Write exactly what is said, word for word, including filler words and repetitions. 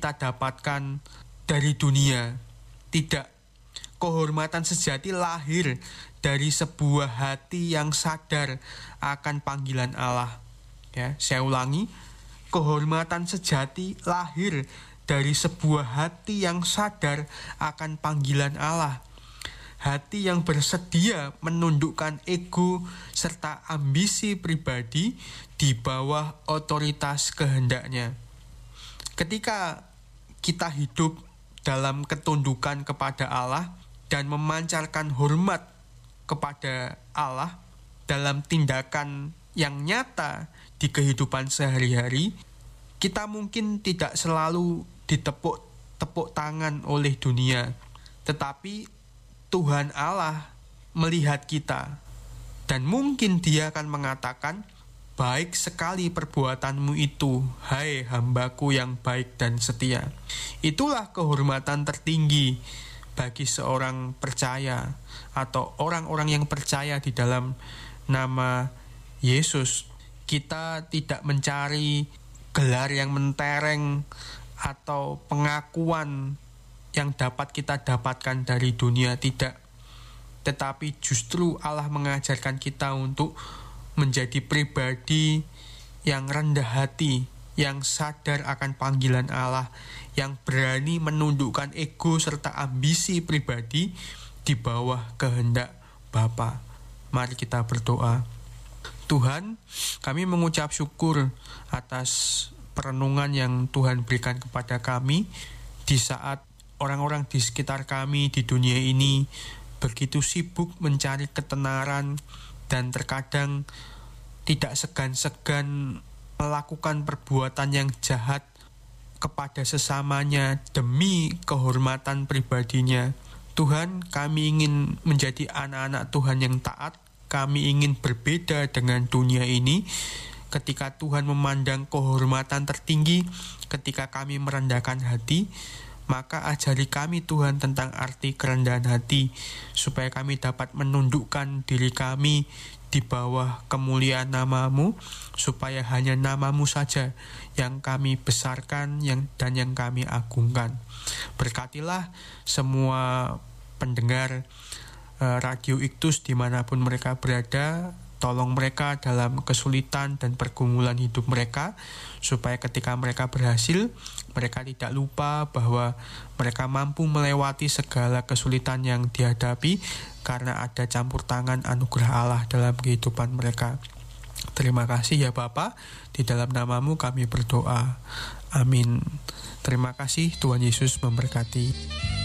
kita dapatkan dari dunia. Tidak. Kehormatan sejati lahir dari sebuah hati yang sadar akan panggilan Allah. Ya, saya ulangi. Kehormatan sejati lahir dari sebuah hati yang sadar akan panggilan Allah. Hati yang bersedia menundukkan ego serta ambisi pribadi di bawah otoritas kehendaknya. Ketika kita hidup dalam ketundukan kepada Allah dan memancarkan hormat kepada Allah dalam tindakan yang nyata di kehidupan sehari-hari, kita mungkin tidak selalu ditepuk-tepuk tangan oleh dunia, tetapi Tuhan Allah melihat kita, dan mungkin Dia akan mengatakan, baik sekali perbuatanmu itu, hai hambaku yang baik dan setia. Itulah kehormatan tertinggi bagi seorang percaya atau orang-orang yang percaya di dalam nama Yesus. Kita tidak mencari gelar yang mentereng atau pengakuan yang dapat kita dapatkan dari dunia, tidak. Tetapi justru Allah mengajarkan kita untuk menjadi pribadi yang rendah hati, yang sadar akan panggilan Allah, yang berani menundukkan ego serta ambisi pribadi di bawah kehendak Bapa. Mari kita berdoa. Tuhan, kami mengucap syukur atas perenungan yang Tuhan berikan kepada kami di saat orang-orang di sekitar kami di dunia ini begitu sibuk mencari ketenaran dan terkadang tidak segan-segan melakukan perbuatan yang jahat kepada sesamanya demi kehormatan pribadinya. Tuhan, kami ingin menjadi anak-anak Tuhan yang taat. Kami ingin berbeda dengan dunia ini. Ketika Tuhan memandang kehormatan tertinggi, ketika kami merendahkan hati, maka ajari kami Tuhan tentang arti kerendahan hati, supaya kami dapat menundukkan diri kami di bawah kemuliaan nama-Mu, supaya hanya nama-Mu saja yang kami besarkan yang dan yang kami agungkan. Berkatilah semua pendengar uh, Radio Iktus dimanapun mereka berada. Tolong mereka dalam kesulitan dan pergumulan hidup mereka, supaya ketika mereka berhasil, mereka tidak lupa bahwa mereka mampu melewati segala kesulitan yang dihadapi karena ada campur tangan anugerah Allah dalam kehidupan mereka. Terima kasih ya Bapa, di dalam nama-Mu kami berdoa. Amin. Terima kasih, Tuhan Yesus memberkati.